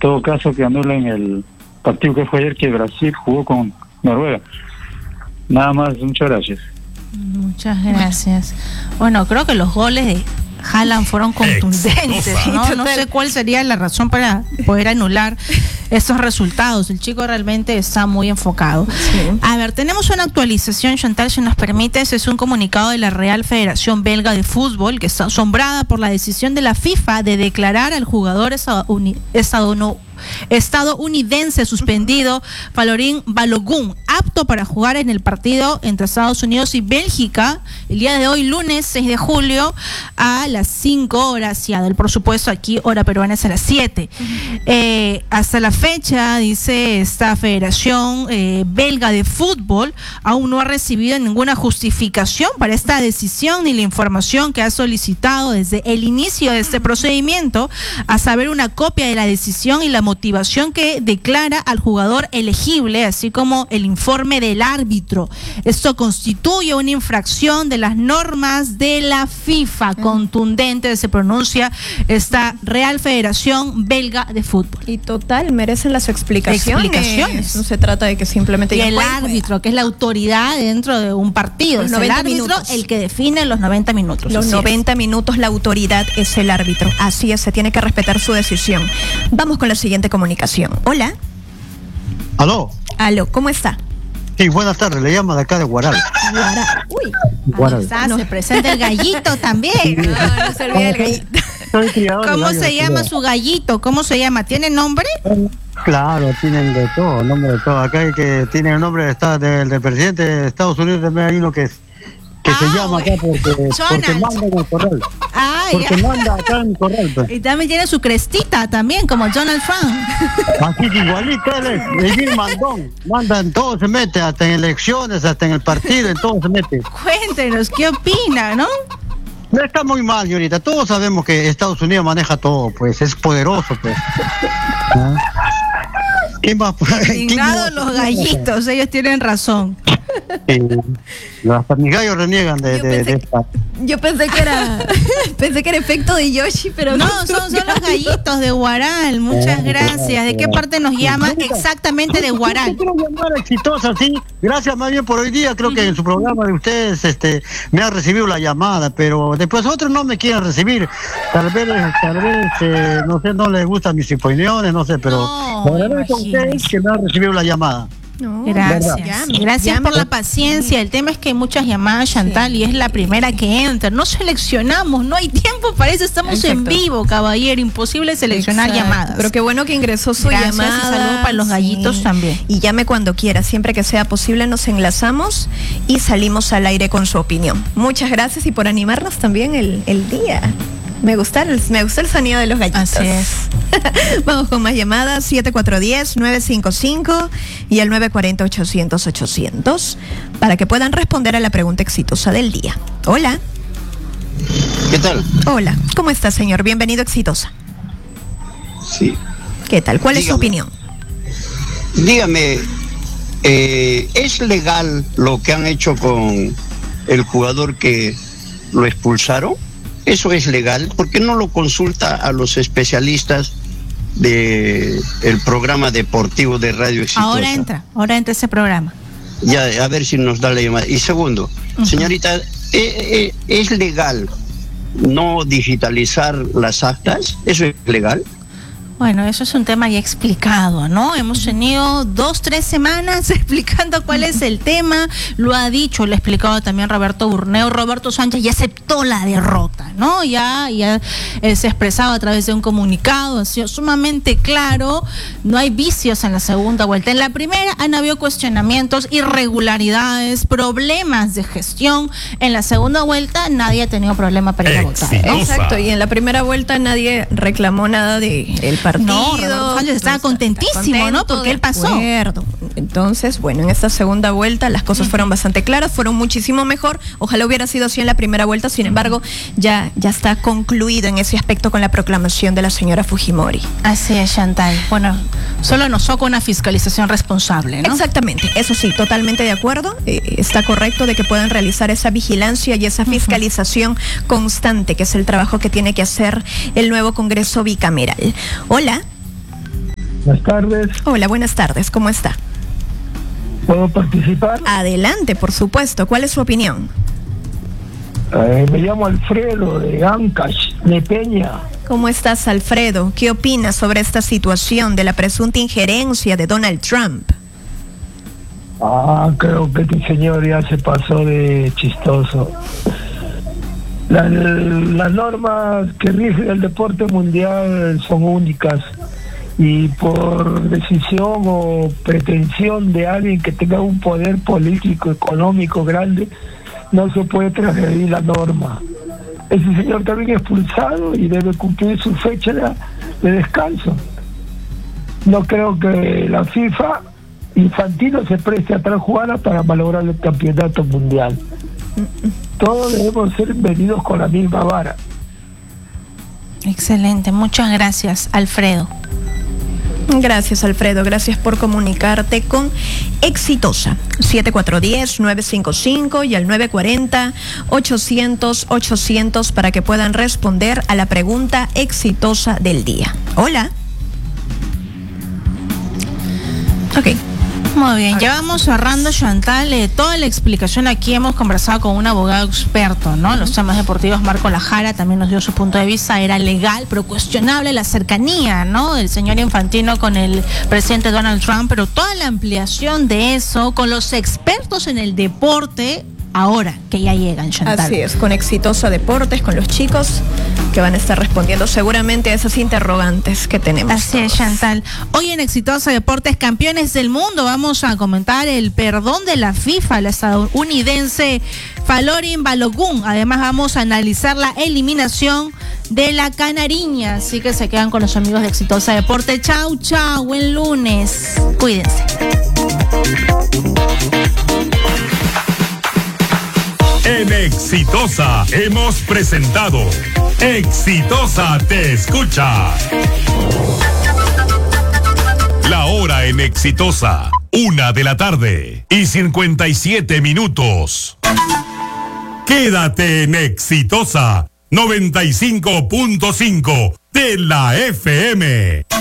todo caso que anulen el partido que fue ayer, que Brasil jugó con Noruega. Nada más, muchas gracias. Muchas gracias. Bueno, creo que los goles de Haaland fueron contundentes, ¿no? No sé cuál sería la razón para poder anular esos resultados. El chico realmente está muy enfocado. Sí. A ver, tenemos una actualización, Chantal, si nos permites. Es un comunicado de la Real Federación Belga de Fútbol, que está asombrada por la decisión de la FIFA de declarar al jugador estadounidense suspendido Folarin Balogun apto para jugar en el partido entre Estados Unidos y Bélgica el día de hoy, lunes 6 de julio a las 5 horas, y por supuesto aquí hora peruana es a las 7. Hasta la fecha, dice esta Federación Belga de Fútbol, aún no ha recibido ninguna justificación para esta decisión ni la información que ha solicitado desde el inicio de este procedimiento, a saber, una copia de la decisión y la motivación que declara al jugador elegible, así como el informe del árbitro. Esto constituye una infracción de las normas de la FIFA. Contundente se pronuncia esta Real Federación Belga de Fútbol. Y total, merecen las explicaciones. No se trata de que simplemente... Y el árbitro, que es la autoridad dentro de un partido, es el árbitro el que define los 90 minutos. Los 90 minutos, la autoridad es el árbitro. Así es, se tiene que respetar su decisión. Vamos con la siguiente comunicación. Hola. Aló, ¿cómo está? Sí, buenas tardes, le llamo de acá de Guaral. Uy, Guaral. Se presenta el gallito también. No se olvide el gallito. ¿Cómo se llama su gallito? ¿Cómo se llama? ¿Tiene nombre? Claro, tienen de todo, nombre de todo. Acá hay que tiene el nombre del presidente de Estados Unidos, también hay uno que se llama acá porque manda en el corral. Porque manda acá en el corral. Pues. Y también tiene su crestita también, como Donald Trump. Así que igualito él es bien mandón. Manda en todo, se mete, hasta en elecciones, hasta en el partido, en todo se mete. Cuéntenos, ¿qué opina, no? No está muy mal, señorita. Todos sabemos que Estados Unidos maneja todo, pues, es poderoso, pues. ¿Ah? ¿Quién va? Indignados los gallitos, ellos tienen razón. Hasta mis gallos reniegan de esta. Yo pensé que era efecto de Yoshi, pero no, son los gallitos de Guaral. Muchas gracias. ¿De qué parte nos llama? Exactamente de Guaral. Quiero llamar exitosa, sí. Gracias más bien por hoy día. Creo que en su programa de ustedes me ha recibido la llamada, pero después otros no me quieren recibir. Tal vez no sé, no les gustan mis opiniones, no sé, pero le agradezco a ustedes que me han recibido la llamada. No, gracias por la paciencia. El tema es que hay muchas llamadas, Chantal, y es la primera que entra. No seleccionamos, no hay tiempo para eso. Estamos en vivo, caballero. Imposible seleccionar llamadas. Pero qué bueno que ingresó su llamada. Y saludos para los gallitos también. Y llame cuando quiera, siempre que sea posible nos enlazamos y salimos al aire con su opinión. Muchas gracias y por animarnos también el día. Me gusta el sonido de los gallitos. Así es. Vamos con más llamadas, 7410-955 y el 940-800-800 para que puedan responder a la pregunta exitosa del día. Hola. ¿Qué tal? Hola, ¿cómo está, señor? Bienvenido, Exitosa. Sí. ¿Qué tal? ¿Cuál es su opinión? Dígame, ¿es legal lo que han hecho con el jugador que lo expulsaron? ¿Eso es legal? ¿Por qué no lo consulta a los especialistas del programa deportivo de Radio Exitosa? Ahora entra ese programa. Ya, a ver si nos da la llamada. Y segundo, señorita, ¿es legal no digitalizar las actas? ¿Eso es legal? Bueno, eso es un tema ya explicado, ¿no? Hemos tenido 2-3 semanas explicando cuál es el tema. Lo ha dicho, lo ha explicado también Roberto Burneo. Roberto Sánchez ya aceptó la derrota, ¿no? Ya se ha expresado a través de un comunicado, ha sido sumamente claro. No hay vicios en la segunda vuelta. En la primera han habido cuestionamientos, irregularidades, problemas de gestión. En la segunda vuelta nadie ha tenido problema para ir a votar, ¿no? Exacto, y en la primera vuelta nadie reclamó nada del partido. No, Roberto Sánchez estaba contentísimo, ¿no? Porque él pasó. Entonces, bueno, en esta segunda vuelta las cosas fueron bastante claras, fueron muchísimo mejor. Ojalá hubiera sido así en la primera vuelta, sin embargo, ya está concluido en ese aspecto con la proclamación de la señora Fujimori. Así es, Chantal. Bueno, solo nos toca una fiscalización responsable, ¿no? Exactamente, eso sí, totalmente de acuerdo. Está correcto de que puedan realizar esa vigilancia y esa fiscalización constante, que es el trabajo que tiene que hacer el nuevo Congreso bicameral. Hola. Buenas tardes. Hola, buenas tardes. ¿Cómo está? ¿Puedo participar? Adelante, por supuesto. ¿Cuál es su opinión? Me llamo Alfredo de Ancash, de Peña. ¿Cómo estás, Alfredo? ¿Qué opinas sobre esta situación de la presunta injerencia de Donald Trump? Creo que este señor ya se pasó de chistoso. Las normas que rigen el deporte mundial son únicas y por decisión o pretensión de alguien que tenga un poder político, económico grande, no se puede transgredir la norma. Ese señor también es expulsado y debe cumplir su fecha de descanso. No creo que la FIFA Infantino se preste a tal jugada para malograr el campeonato mundial. Todos debemos ser medidos con la misma vara. Excelente, muchas gracias, Alfredo. Gracias, Alfredo. Gracias por comunicarte con Exitosa. 7410-955 y al 940-800-800 para que puedan responder a la pregunta exitosa del día. Hola. Ok. Muy bien, ya vamos cerrando, Chantal, toda la explicación. Aquí hemos conversado con un abogado experto, ¿no? Los temas deportivos. Marco Lajara también nos dio su punto de vista. Era legal, pero cuestionable la cercanía, ¿no?, del señor Infantino con el presidente Donald Trump, pero toda la ampliación de eso con los expertos en el deporte ahora que ya llegan, Chantal. Así es, con Exitosa Deportes, con los chicos que van a estar respondiendo seguramente a esas interrogantes que tenemos. Así es, Chantal. Hoy en Exitosa Deportes, campeones del mundo, vamos a comentar el perdón de la FIFA, la estadounidense Falorin Balogun. Además vamos a analizar la eliminación de la Canariña. Así que se quedan con los amigos de Exitosa Deportes. Chau, chau, buen lunes. Cuídense. En Exitosa hemos presentado Exitosa Te Escucha. La hora en Exitosa, 1:57 Quédate en Exitosa 95.5 de la FM.